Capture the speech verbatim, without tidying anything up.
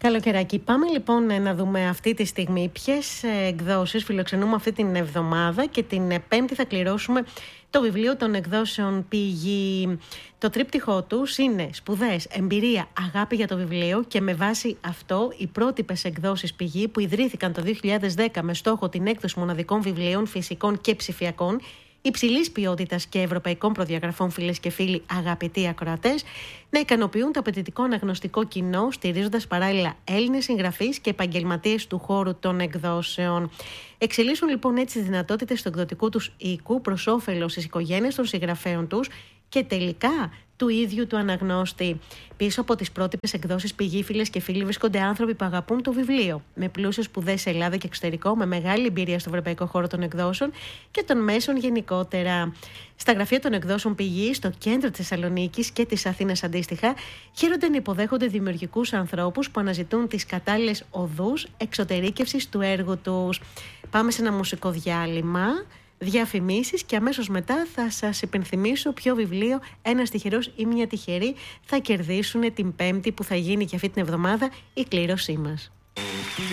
Καλοκαιράκι. Πάμε λοιπόν να δούμε αυτή τη στιγμή ποιες εκδόσεις φιλοξενούμε αυτή την εβδομάδα, και την Πέμπτη θα κληρώσουμε το βιβλίο των εκδόσεων Πηγή. Το τρίπτυχό τους είναι σπουδές, εμπειρία, αγάπη για το βιβλίο, και με βάση αυτό οι πρότυπες εκδόσεις Πηγή, που ιδρύθηκαν το δύο χιλιάδες δέκα με στόχο την έκδοση μοναδικών βιβλίων φυσικών και ψηφιακών, υψηλής ποιότητας και ευρωπαϊκών προδιαγραφών, φίλες και φίλοι, αγαπητοί ακροατές, να ικανοποιούν το απαιτητικό αναγνωστικό κοινό, στηρίζοντας παράλληλα Έλληνες συγγραφείς και επαγγελματίες του χώρου των εκδόσεων. Εξελίσσουν λοιπόν έτσι τις δυνατότητες του εκδοτικού τους οίκου προς όφελος της οικογένειας των συγγραφέων τους και τελικά του ίδιου του αναγνώστη. Πίσω από τις πρότυπες εκδόσεις Πηγή, φίλες και φίλοι, βρίσκονται άνθρωποι που αγαπούν το βιβλίο, με πλούσιες σπουδές σε Ελλάδα και εξωτερικό, με μεγάλη εμπειρία στο ευρωπαϊκό χώρο των εκδόσεων και των μέσων γενικότερα. Στα γραφεία των εκδόσεων Πηγή, στο κέντρο της Θεσσαλονίκης και της Αθήνας αντίστοιχα, χαίρονται να υποδέχονται δημιουργικούς ανθρώπους που αναζητούν τις κατάλληλες οδούς εξωτερήκευσης του έργου τους. Πάμε σε ένα μουσικό διάλειμμα, διαφημίσεις, και αμέσως μετά θα σας υπενθυμίσω ποιο βιβλίο ένας τυχερός ή μια τυχερή θα κερδίσουν την Πέμπτη, που θα γίνει και αυτή την εβδομάδα η κλήρωσή μας.